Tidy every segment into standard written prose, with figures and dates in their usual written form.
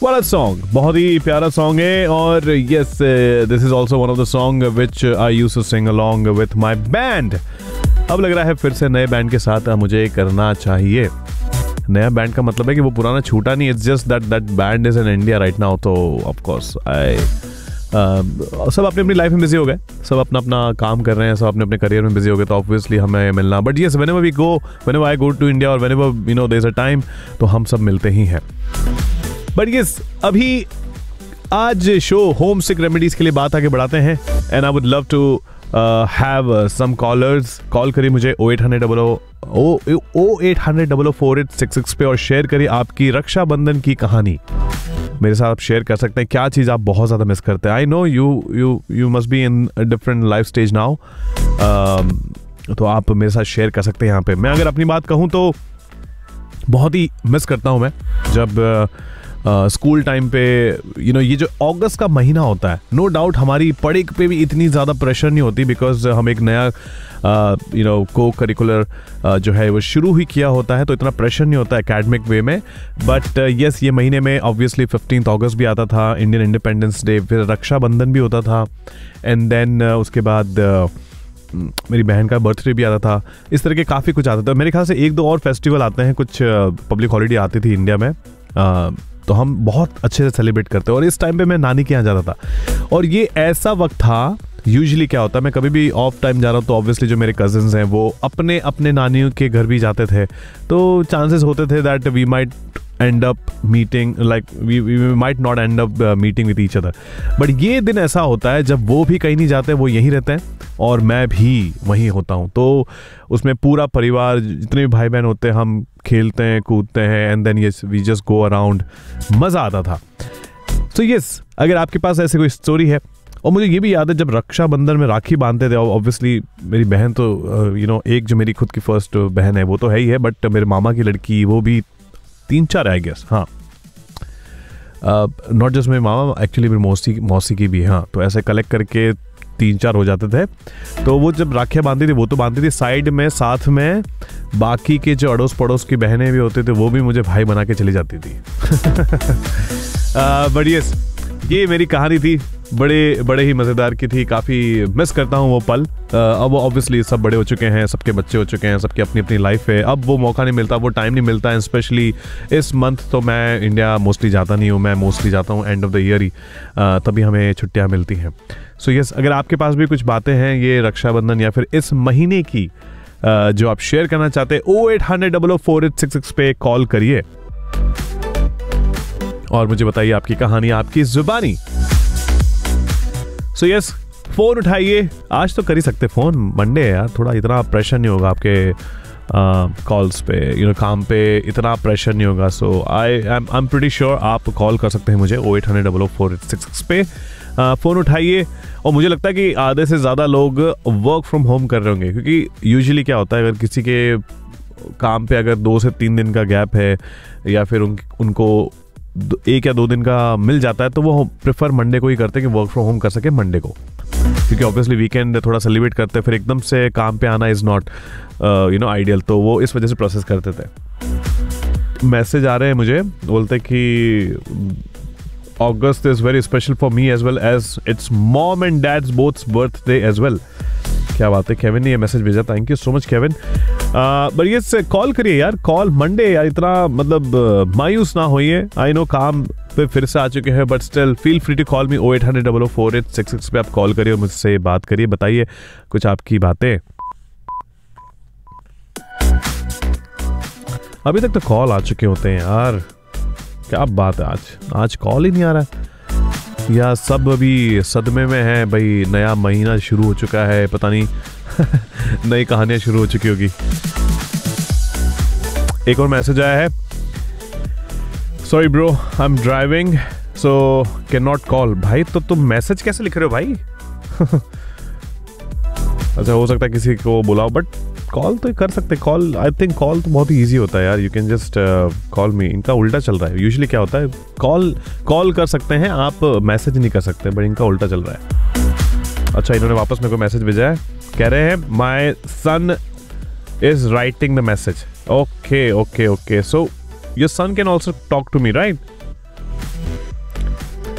What a song, बहुत ही प्यारा song है। और yes, this is also one of the song which I used to sing along with my band. अब लग रहा है फिर से नए बैंड के साथ मुझे करना चाहिए। नया बैंड का मतलब है कि वो पुराना छूटा नहीं, it's just that band is in India right now, तो of course सब अपनी अपनी लाइफ में बिजी हो गए, सब अपना अपना काम कर रहे हैं, सब अपने अपने करियर में बिजी हो गए, तो ऑब्वियसली हमें मिलना, but yes whenever I go to India or whenever there's a time, तो हम सब मिलते ही हैं। बट यस, अभी आज शो होम सिक रेमेडीज के लिए बात आगे बढ़ाते हैं and I would love to have some callers. Call करिए मुझे 0800-04866 पे और शेयर करिए आपकी रक्षाबंधन की कहानी। मेरे साथ आप शेयर कर सकते हैं क्या चीज़ आप बहुत ज़्यादा मिस करते हैं। I know you must be in different life stage now, तो आप मेरे साथ शेयर कर सकते हैं यहाँ पे। मैं अगर अपनी बात कहूँ तो बहुत ही मिस करता हूँ मैं जब स्कूल टाइम पे ये जो अगस्त का महीना होता है, नो डाउट हमारी पढ़ाई पे भी इतनी ज़्यादा प्रेशर नहीं होती बिकॉज हम एक नया को करिकुलर जो है वो शुरू ही किया होता है, तो इतना प्रेशर नहीं होता एकेडमिक वे में। बट यस, ये महीने में ऑब्वियसली 15 अगस्त भी आता था, इंडियन इंडिपेंडेंस डे, फिर रक्षाबंधन भी होता था, एंड देन उसके बाद मेरी बहन का बर्थडे भी आता था। इस तरह के काफ़ी कुछ आता था। मेरे ख्याल से 1-2 और फेस्टिवल आते हैं, कुछ पब्लिक हॉलीडे आती थी इंडिया में, तो हम बहुत अच्छे से सेलिब्रेट करते हैं। और इस टाइम पे मैं नानी के यहाँ जाता था, और ये ऐसा वक्त था, यूजुअली क्या होता है, मैं कभी भी ऑफ टाइम जा रहा हूँ तो ऑब्वियसली जो मेरे कजिन्स हैं वो अपने अपने नानियों के घर भी जाते थे, तो चांसेस होते थे that we might end up meeting, like we might not end up meeting with each other. But ये दिन ऐसा होता है जब वो भी कहीं नहीं जाते, वो यहीं रहते हैं और मैं भी वहीं होता हूँ, तो उसमें पूरा परिवार, जितने भी भाई बहन होते हैं, हम खेलते हैं, कूदते हैं, and then yes we just go around, मज़ा आता था। तो यस, अगर आपके पास ऐसी कोई स्टोरी है, और मुझे ये भी याद है जब रक्षाबंधन में राखी बांधते थे, ऑब्वियसली मेरी बहन तो एक जो मेरी खुद की फर्स्ट बहन है वो तो है ही है, बट मेरे मामा की लड़की वो भी 3-4 आई गेस, हाँ, नॉट जस्ट मेरे मामा, एक्चुअली मेरी मौसी की भी, हाँ, तो ऐसे कलेक्ट करके 3-4 हो जाते थे। तो वो जब राखियाँ बांधती थी वो तो बांधती थी, साइड में साथ में बाकी के जो अड़ोस पड़ोस की बहनें भी होते थे वो भी मुझे भाई बना के चली जाती थी। बट यस, ये मेरी कहानी थी, बड़े ही मज़ेदार की थी, काफ़ी मिस करता हूँ वो पल। अब ऑब्वियसली सब बड़े हो चुके हैं, सबके बच्चे हो चुके हैं, सबकी अपनी अपनी लाइफ है, अब वो मौका नहीं मिलता, वो टाइम नहीं मिलता है। स्पेशली इस मंथ तो मैं इंडिया मोस्टली जाता नहीं हूँ, मैं मोस्टली जाता हूँ एंड ऑफ द ईयर ही, तभी हमें छुट्टियाँ मिलती हैं। सो यस, अगर आपके पास भी कुछ बातें हैं ये रक्षाबंधन या फिर इस महीने की जो आप शेयर करना चाहते हैं, 0800-04866 पे कॉल करिए और मुझे बताइए आपकी कहानी, आपकी जुबानी। सो यस, फोन उठाइए, आज तो कर ही सकते फोन, मंडे है यार, थोड़ा इतना प्रेशर नहीं होगा आपके कॉल्स पे, काम पे इतना प्रेशर नहीं होगा। सो आई एम प्रीटी श्योर आप कॉल कर सकते हैं मुझे 0800-04866 पे, फ़ोन उठाइए। और मुझे लगता है कि आधे से ज़्यादा लोग वर्क फ्रॉम होम कर रहे होंगे, क्योंकि यूजुअली क्या होता है, अगर किसी के काम पे अगर 2 से 3 दिन का गैप है या फिर उनको 1 या 2 दिन का मिल जाता है, तो वो प्रेफर मंडे को ही करते हैं कि वर्क फ्रॉम होम कर सके मंडे को, क्योंकि ऑब्वियसली वीकेंड थोड़ा सेलिब्रेट करते हैं, फिर एकदम से काम पे आना इज़ नॉट आइडियल, तो वो इस वजह से प्रोसेस करते थे। मैसेज आ रहे हैं मुझे, बोलते कि August is very special for me as well as its mom and dad's both's birthday as well. क्या बात है, केविन ने ये मैसेज भेजा, thank you so much Kevin. But ये कॉल करिए यार, कॉल मंडे यार, इतना मतलब मायूस ना होइए। आई नो काम पे फिर से आ चुके हैं, but still feel free to call मी 0800-04866 पे आप कॉल करिए और मुझसे बात करिए, बताइए कुछ आपकी बातें। अभी तक तो कॉल आ चुके होते हैं यार, क्या बात है, आज कॉल ही नहीं आ रहा है, या सब अभी सदमे में है भाई, नया महीना शुरू हो चुका है, पता नहीं नई कहानियां शुरू हो चुकी होगी। एक और मैसेज आया है, sorry bro I am driving so can not call. भाई तो तुम मैसेज कैसे लिख रहे हो भाई? अच्छा, हो सकता है किसी को बुलाओ, बट कॉल तो कर सकते। कॉल, आई थिंक कॉल तो बहुत ही ईजी होता है यार, यू कैन जस्ट कॉल मी। इनका उल्टा चल रहा है, यूजुअली क्या होता है, कॉल कर सकते हैं आप, मैसेज नहीं कर सकते, बट इनका उल्टा चल रहा है। अच्छा, इन्होंने वापस मेरे को मैसेज भेजा है, कह रहे हैं माई सन is writing the message. Okay, so your son can also talk to me right?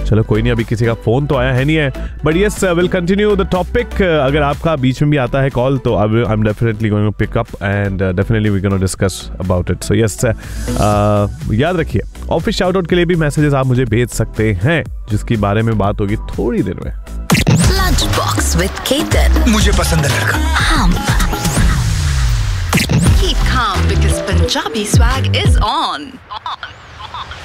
चलो कोई नहीं, अभी किसी का फोन तो आया है नहीं है, but yes will continue the topic. अगर आपका बीच में भी आता है कॉल तो I am definitely going to pick up and definitely we gonna discuss about it. So yes, याद रखिए ऑफिस शाउट आउट के लिए भी मैसेजेस आप मुझे भेज सकते हैं, जिसकी बारे में बात होगी थोड़ी देर में. Lunch box with Ketan. मुझे पसंद है लड़का. Keep calm because Punjabi swag is on.